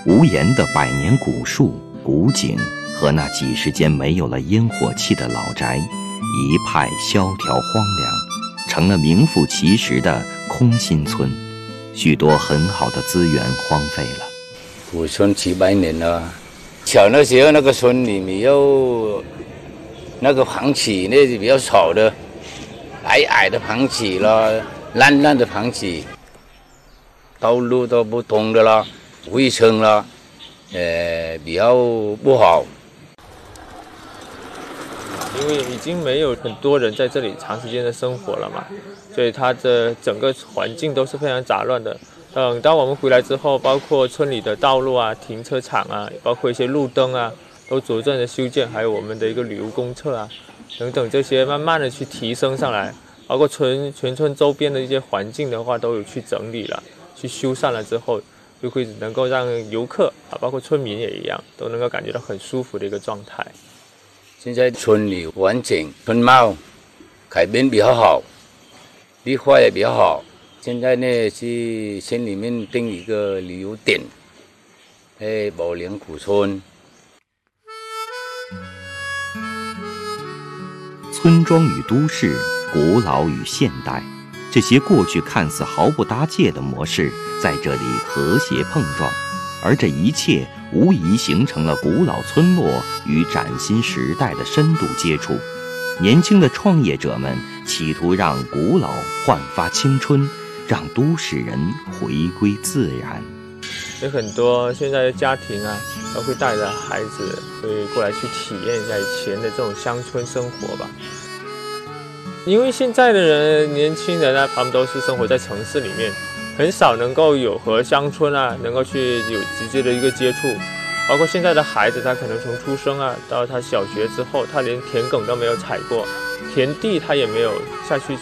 无言的百年古树、古井和那几十间没有了烟火气的老宅，一派萧条荒凉，成了名副其实的空心村。许多很好的资源荒废了。 古村几百年了，小的时候那个村里面有那个房子，那是比较少的，矮矮的房子啦，烂烂的房子，道路都不通的啦，卫生啦，比较不好。 因为已经没有很多人在这里长时间的生活了嘛，所以它的整个环境都是非常杂乱的。等到我们回来之后，包括村里的道路啊、停车场啊，包括一些路灯啊，都逐渐的修建，还有我们的一个旅游公厕啊，等等这些慢慢的去提升上来，包括全村周边的一些环境的话，都有去整理了，去修缮了之后，就会能够让游客啊，包括村民也一样，都能够感觉到很舒服的一个状态。 现在村里环境村貌改变比较好，绿化也比较好。现在呢是县里面定一个旅游点，宝莲古村。 村庄与都市，古老与现代，这些过去看似毫不搭界的模式，在这里和谐碰撞，而这一切无疑形成了古老村落与崭新时代的深度接触。年轻的创业者们企图让古老焕发青春，让都市人回归自然。 有很多现在的家庭啊，都会带着孩子会过来去体验一下以前的这种乡村生活吧。因为现在的人，年轻人啊，他们都是生活在城市里面，很少能够有和乡村啊能够去有直接的一个接触。包括现在的孩子，他可能从出生啊到他小学之后，他连田埂都没有踩过，田地他也没有下去